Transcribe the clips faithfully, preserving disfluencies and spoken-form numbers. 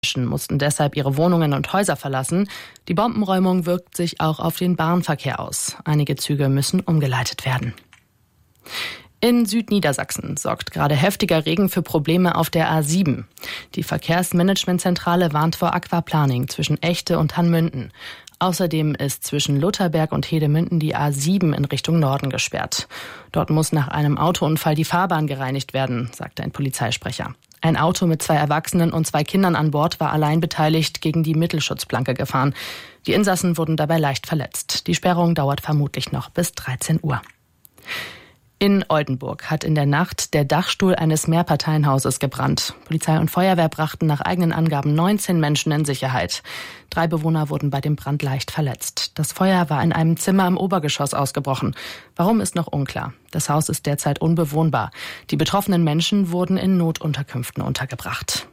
Menschen mussten deshalb ihre Wohnungen und Häuser verlassen. Die Bombenräumung wirkt sich auch auf den Bahnverkehr aus. Einige Züge müssen umgeleitet werden. In Südniedersachsen sorgt gerade heftiger Regen für Probleme auf der A sieben. Die Verkehrsmanagementzentrale warnt vor Aquaplaning zwischen Echte und Hanmünden. Außerdem ist zwischen Lutherberg und Hedemünden die A sieben in Richtung Norden gesperrt. Dort muss nach einem Autounfall die Fahrbahn gereinigt werden, sagte ein Polizeisprecher. Ein Auto mit zwei Erwachsenen und zwei Kindern an Bord war allein beteiligt gegen die Mittelschutzplanke gefahren. Die Insassen wurden dabei leicht verletzt. Die Sperrung dauert vermutlich noch bis dreizehn Uhr. In Oldenburg hat in der Nacht der Dachstuhl eines Mehrparteienhauses gebrannt. Polizei und Feuerwehr brachten nach eigenen Angaben neunzehn Menschen in Sicherheit. Drei Bewohner wurden bei dem Brand leicht verletzt. Das Feuer war in einem Zimmer im Obergeschoss ausgebrochen. Warum ist noch unklar. Das Haus ist derzeit unbewohnbar. Die betroffenen Menschen wurden in Notunterkünften untergebracht.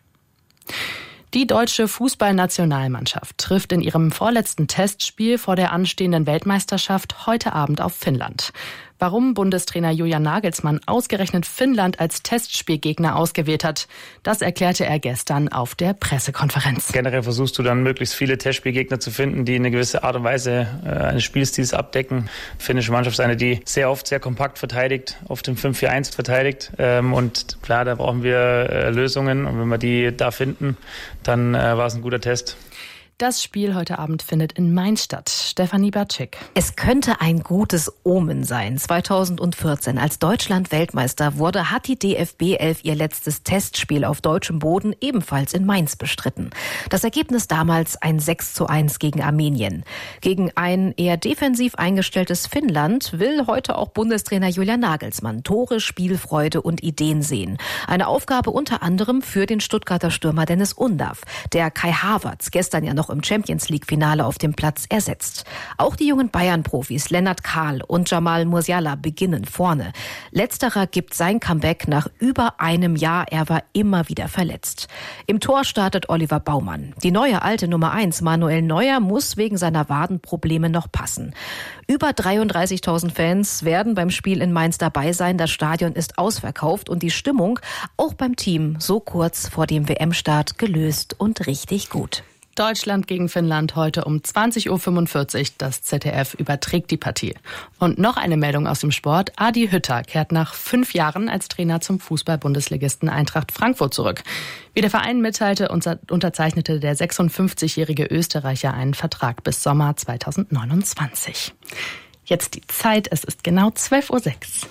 Die deutsche Fußballnationalmannschaft trifft in ihrem vorletzten Testspiel vor der anstehenden Weltmeisterschaft heute Abend auf Finnland. Warum Bundestrainer Julian Nagelsmann ausgerechnet Finnland als Testspielgegner ausgewählt hat, das erklärte er gestern auf der Pressekonferenz. Generell versuchst du dann möglichst viele Testspielgegner zu finden, die eine gewisse Art und Weise äh, eines Spielstils abdecken. Die finnische Mannschaft ist eine, die sehr oft sehr kompakt verteidigt, oft im fünf vier eins verteidigt. Ähm, und klar, da brauchen wir äh, Lösungen. Und wenn wir die da finden, dann äh, war es ein guter Test. Das Spiel heute Abend findet in Mainz statt. Stefanie Batschik. Es könnte ein gutes Omen sein. zweitausendvierzehn, als Deutschland Weltmeister wurde, hat die D F B elf ihr letztes Testspiel auf deutschem Boden ebenfalls in Mainz bestritten. Das Ergebnis damals ein sechs zu eins gegen Armenien. Gegen ein eher defensiv eingestelltes Finnland will heute auch Bundestrainer Julian Nagelsmann Tore, Spielfreude und Ideen sehen. Eine Aufgabe unter anderem für den Stuttgarter Stürmer Dennis Undav, der Kai Havertz gestern ja noch im Champions-League-Finale auf dem Platz ersetzt. Auch die jungen Bayern-Profis Lennart Kahl und Jamal Musiala beginnen vorne. Letzterer gibt sein Comeback nach über einem Jahr. Er war immer wieder verletzt. Im Tor startet Oliver Baumann. Die neue alte Nummer eins, Manuel Neuer, muss wegen seiner Wadenprobleme noch passen. Über dreiunddreißigtausend Fans werden beim Spiel in Mainz dabei sein. Das Stadion ist ausverkauft und die Stimmung auch beim Team so kurz vor dem W M-Start gelöst und richtig gut. Deutschland gegen Finnland heute um zwanzig Uhr fünfundvierzig. Das Z D F überträgt die Partie. Und noch eine Meldung aus dem Sport. Adi Hütter kehrt nach fünf Jahren als Trainer zum Fußball-Bundesligisten Eintracht Frankfurt zurück. Wie der Verein mitteilte, unterzeichnete der sechsundfünfzigjährige Österreicher einen Vertrag bis Sommer zweitausendneunundzwanzig. Jetzt die Zeit. Es ist genau zwölf Uhr sechs.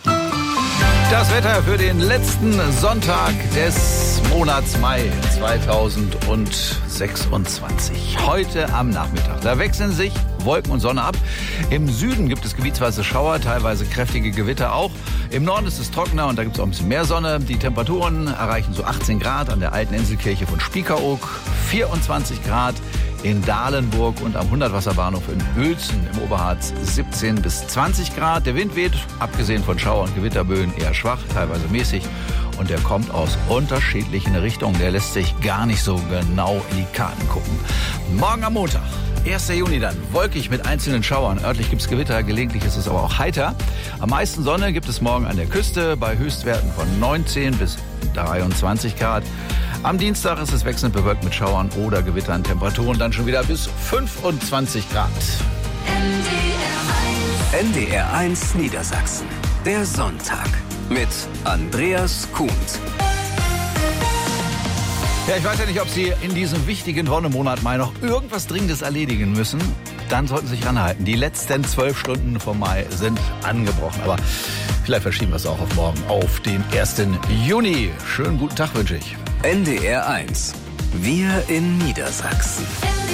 Das Wetter für den letzten Sonntag des Monats Mai zweitausendsechsundzwanzig. Heute am Nachmittag. Da wechseln sich Wolken und Sonne ab. Im Süden gibt es gebietsweise Schauer, teilweise kräftige Gewitter auch. Im Norden ist es trockener und da gibt es auch ein bisschen mehr Sonne. Die Temperaturen erreichen so achtzehn Grad an der alten Inselkirche von Spiekeroog, vierundzwanzig Grad in Dahlenburg und am Hundertwasserbahnhof in Uelzen im Oberharz siebzehn bis zwanzig Grad. Der Wind weht, abgesehen von Schauer- und Gewitterböen, eher schwach, teilweise mäßig. Und der kommt aus unterschiedlichen Richtungen. Der lässt sich gar nicht so genau in die Karten gucken. Morgen am Montag, erster Juni dann, wolkig mit einzelnen Schauern. Örtlich gibt es Gewitter, gelegentlich ist es aber auch heiter. Am meisten Sonne gibt es morgen an der Küste bei Höchstwerten von neunzehn bis dreiundzwanzig Grad. Am Dienstag ist es wechselnd bewölkt mit Schauern oder Gewittern. Temperaturen dann schon wieder bis fünfundzwanzig Grad. N D R eins Niedersachsen. Der Sonntag mit Andreas Kuhnt. Ja, ich weiß ja nicht, ob Sie in diesem wichtigen Wonnemonat Mai noch irgendwas Dringendes erledigen müssen. Dann sollten Sie sich ranhalten. Die letzten zwölf Stunden vom Mai sind angebrochen. Aber vielleicht verschieben wir es auch auf morgen, auf den ersten Juni. Schönen guten Tag wünsche ich. N D R eins. Wir in Niedersachsen.